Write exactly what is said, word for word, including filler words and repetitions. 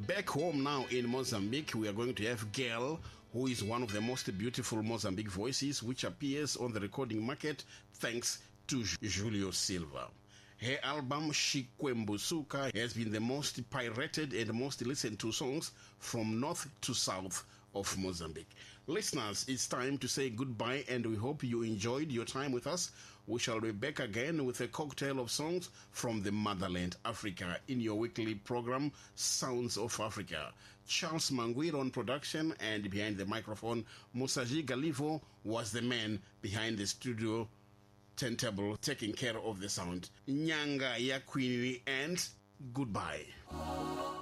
back home now in Mozambique, we are going to have Girl, who is one of the most beautiful Mozambique voices, which appears on the recording market thanks to Julio Silva. Her album Xikwembusuka has been the most pirated and most listened to songs from north to south of Mozambique. Listeners, it's time to say goodbye, and we hope you enjoyed your time with us. We shall be back again with a cocktail of songs from the motherland, Africa, in your weekly program, Sounds of Africa. Charles Manguiro on production, and behind the microphone, Musaji Galivo was the man behind the studio turntable taking care of the sound. Nyanga ya Queenie, and goodbye.